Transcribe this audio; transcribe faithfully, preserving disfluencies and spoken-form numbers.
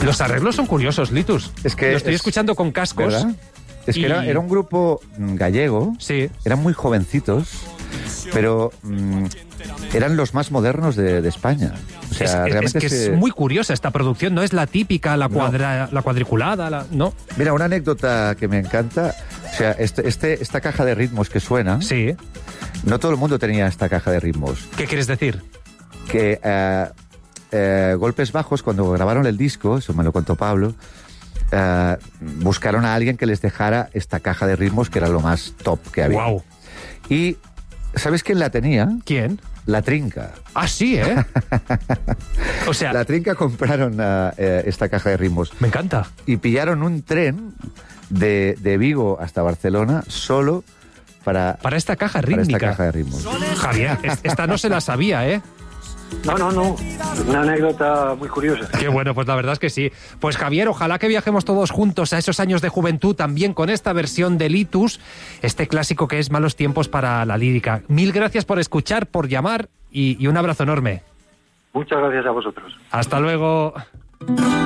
Los arreglos son curiosos, Litus. Es que Lo estoy es, escuchando con cascos. ¿verdad? Es que y... era, era un grupo gallego. Sí. Eran muy jovencitos, pero mmm, eran los más modernos de, de España. O sea, es, realmente es que se... es muy curiosa esta producción, no es la típica, la, cuadra, no. la cuadriculada, la... no. Mira, una anécdota que me encanta, o sea, este, este, esta caja de ritmos que suena, sí. No todo el mundo tenía esta caja de ritmos. ¿Qué quieres decir? Que eh, eh, Golpes Bajos, cuando grabaron el disco, eso me lo contó Pablo, eh, buscaron a alguien que les dejara esta caja de ritmos, que era lo más top que había. Wow. Y ¿sabes quién la tenía? ¿Quién? La Trinca. Ah, sí, ¿eh? O sea... La Trinca compraron uh, eh, esta caja de ritmos. Me encanta. Y pillaron un tren de, de Vigo hasta Barcelona solo para... Para esta caja rítmica. Para esta caja de ritmos. Javier, esta no se la sabía, ¿eh? No, no, no. Una anécdota muy curiosa. Qué bueno, pues la verdad es que sí. Pues Javier, ojalá que viajemos todos juntos a esos años de juventud también con esta versión de Litus, este clásico que es Malos tiempos para la lírica. Mil gracias por escuchar, por llamar y, y un abrazo enorme. Muchas gracias a vosotros. Hasta luego.